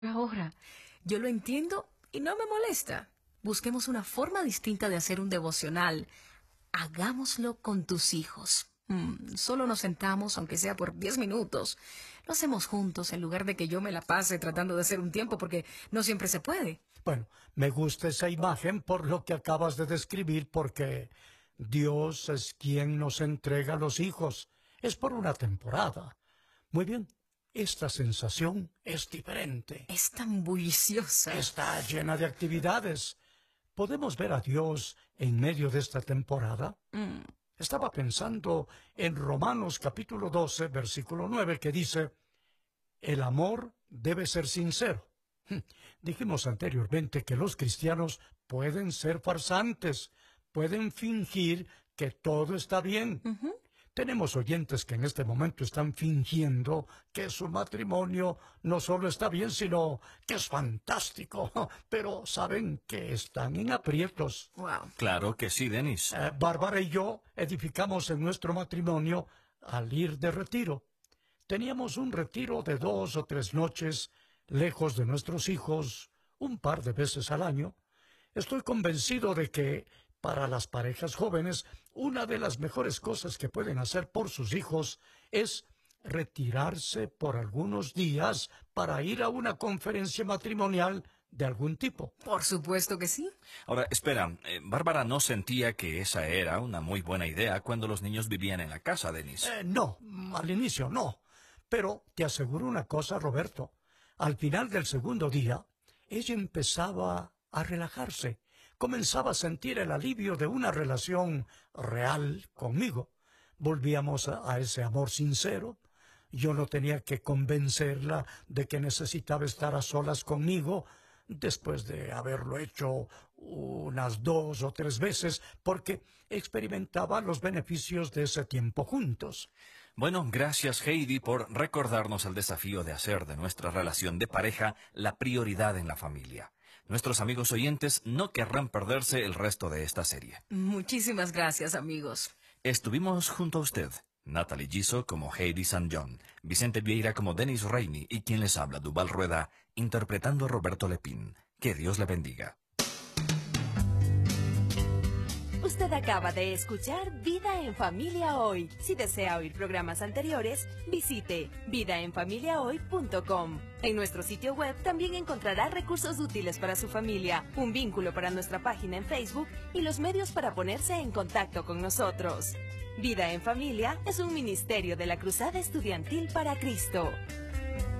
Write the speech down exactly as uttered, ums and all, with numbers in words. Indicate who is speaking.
Speaker 1: Ahora, yo lo entiendo y no me molesta. Busquemos una forma distinta de hacer un devocional. Hagámoslo con tus hijos. Mm, solo nos sentamos, aunque sea por diez minutos. Lo hacemos juntos en lugar de que yo me la pase tratando de hacer un tiempo porque no siempre se puede.
Speaker 2: Bueno, me gusta esa imagen por lo que acabas de describir, porque Dios es quien nos entrega a los hijos. Es por una temporada. Muy bien, esta sensación es diferente.
Speaker 1: Es tan bulliciosa.
Speaker 2: Está llena de actividades. ¿Podemos ver a Dios en medio de esta temporada?
Speaker 1: Mm.
Speaker 2: Estaba pensando en Romanos capítulo doce, versículo nueve, que dice, el amor debe ser sincero. Dijimos anteriormente que los cristianos pueden ser farsantes, pueden fingir que todo está bien.
Speaker 1: Uh-huh.
Speaker 2: Tenemos oyentes que en este momento están fingiendo que su matrimonio no solo está bien, sino que es fantástico, pero saben que están en aprietos.
Speaker 1: Wow.
Speaker 3: Claro que sí, Denis.
Speaker 2: Eh, Bárbara y yo edificamos en nuestro matrimonio al ir de retiro. Teníamos un retiro de dos o tres noches, lejos de nuestros hijos, un par de veces al año. Estoy convencido de que, para las parejas jóvenes, una de las mejores cosas que pueden hacer por sus hijos es retirarse por algunos días para ir a una conferencia matrimonial de algún tipo.
Speaker 1: Por supuesto que sí.
Speaker 3: Ahora, espera, eh, Bárbara no sentía que esa era una muy buena idea cuando los niños vivían en la casa, Denis.
Speaker 2: Eh, no, al inicio no. Pero te aseguro una cosa, Roberto. Al final del segundo día, ella empezaba a relajarse. Comenzaba a sentir el alivio de una relación real conmigo. Volvíamos a, a ese amor sincero. Yo no tenía que convencerla de que necesitaba estar a solas conmigo después de haberlo hecho unas dos o tres veces, porque experimentaba los beneficios de ese tiempo juntos.
Speaker 3: Bueno, gracias Heidi por recordarnos el desafío de hacer de nuestra relación de pareja la prioridad en la familia. Nuestros amigos oyentes no querrán perderse el resto de esta serie.
Speaker 1: Muchísimas gracias, amigos.
Speaker 3: Estuvimos junto a usted, Natalie Giso como Heidi San John, Vicente Vieira como Denis Reini y quien les habla, Duval Rueda, interpretando a Roberto Lepín. Que Dios le bendiga.
Speaker 4: Usted acaba de escuchar Vida en Familia Hoy. Si desea oír programas anteriores, visite vida en familia hoy punto com. En nuestro sitio web también encontrará recursos útiles para su familia, un vínculo para nuestra página en Facebook y los medios para ponerse en contacto con nosotros. Vida en Familia es un ministerio de la Cruzada Estudiantil para Cristo.